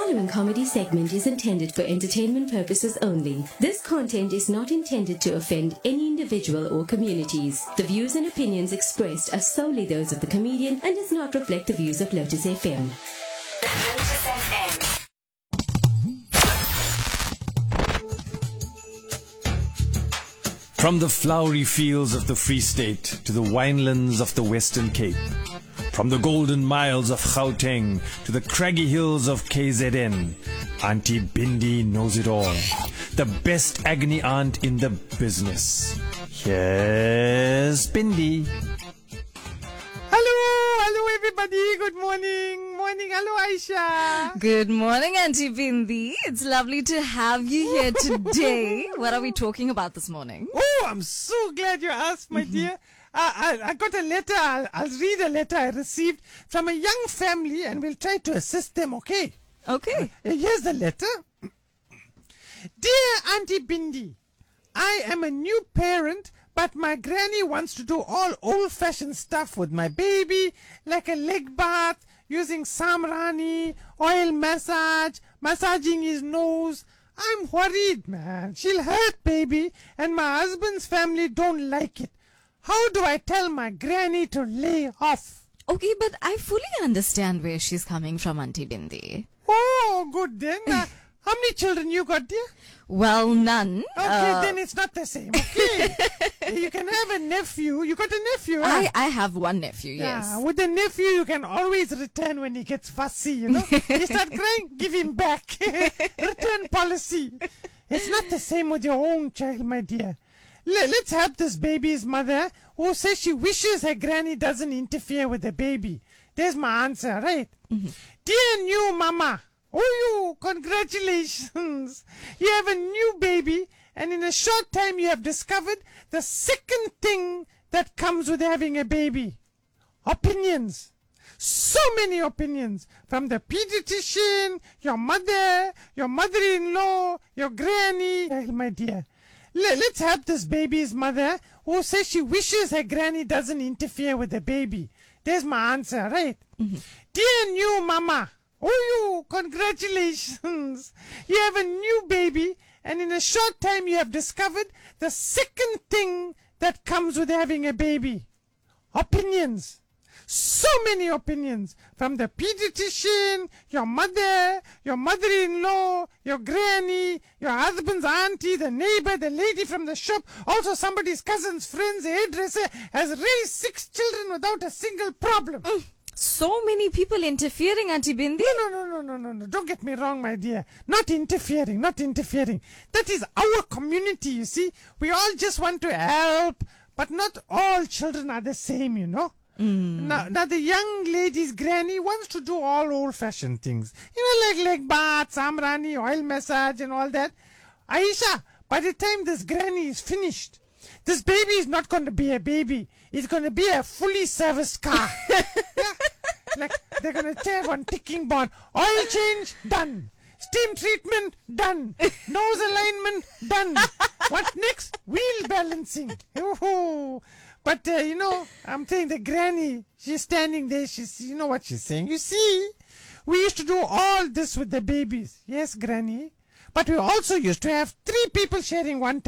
following comedy segment is intended for entertainment purposes only. This content is not intended to offend any individual or communities. The views and opinions expressed are solely those of the comedian and does not reflect the views of Lotus FM. Lotus FM. From the flowery fields of the Free State to the winelands of the Western Cape, from the golden miles of Gauteng to the craggy hills of KZN, Auntie Bindi knows it all. The best agony aunt in the business. Here's Bindi. Hello everybody. Good morning. Hello Aisha. Good morning, Auntie Bindi. It's lovely to have you here today. What are we talking about this morning? Oh, I'm so glad you asked, my dear. I got a letter. I'll read a letter I received from a young family and we'll try to assist them, okay? Okay. Here's the letter. Dear Auntie Bindi, I am a new parent, but my granny wants to do all old-fashioned stuff with my baby, like a leg bath, using samrani, oil massage, massaging his nose. I'm worried, man. She'll hurt baby, and my husband's family don't like it. How do I tell my granny to lay off? Okay, but I fully understand where she's coming from, Auntie Bindi. Oh, good then. How many children you got, dear? Well, none. Okay, then it's not the same. Okay. You can have a nephew. You got a nephew, huh? I have one nephew, yes. Yeah, with the nephew, you can always return when he gets fussy, you know. He start crying, give him back. Return policy. It's not the same with your own child, my dear. Let's help this baby's mother who says she wishes her granny doesn't interfere with the baby. There's my answer, right? Mm-hmm. Dear new mama, you, congratulations. You have a new baby, and in a short time you have discovered the second thing that comes with having a baby. Opinions. So many opinions. From the pediatrician, your mother, your mother-in-law, your granny. My dear, let's help this baby's mother who says she wishes her granny doesn't interfere with the baby. There's my answer, right? Mm-hmm. Dear new mama, you, congratulations. You have a new baby, and in a short time you have discovered the second thing that comes with having a baby. Opinions. So many opinions. From the pediatrician, your mother, your mother-in-law, your granny, your husband's auntie, the neighbor, the lady from the shop, also somebody's cousin's friend's hairdresser has raised 6 children without a single problem. So many people interfering, Auntie Bindi. No. Don't get me wrong, my dear. Not interfering. That is our community, you see. We all just want to help, but not all children are the same, you know. Now the young lady's granny wants to do all old-fashioned things. You know, like leg bath, samrani, oil massage and all that. Aisha, by the time this granny is finished, this baby is not going to be a baby. It's going to be a fully serviced car. Yeah? Like they're going to have one ticking bond. Oil change, done. Steam treatment, done. Nose alignment, done. What next? Wheel balancing. Ooh. But, I'm saying the granny, she's standing there. You know what she's saying. You see, we used to do all this with the babies. Yes, granny. But we also used to have 3 people sharing one